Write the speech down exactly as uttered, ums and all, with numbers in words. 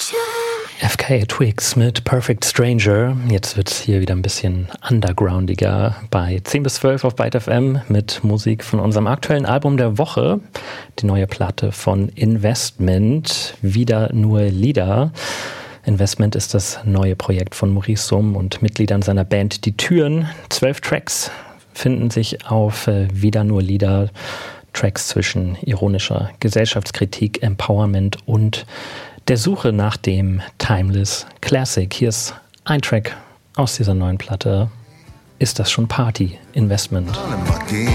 F K Twigs mit Perfect Stranger. Jetzt wird es hier wieder ein bisschen undergroundiger bei zehn bis zwölf auf Byte F M mit Musik von unserem aktuellen Album der Woche. Die neue Platte von Investment, Wieder nur Lieder. Investment ist das neue Projekt von Maurice Summ und Mitgliedern seiner Band Die Türen. Zwölf Tracks finden sich auf äh, Wieder nur Lieder. Tracks zwischen ironischer Gesellschaftskritik, Empowerment und der Suche nach dem Timeless Classic. Hier ist ein Track aus dieser neuen Platte. Ist das schon Party? Investment.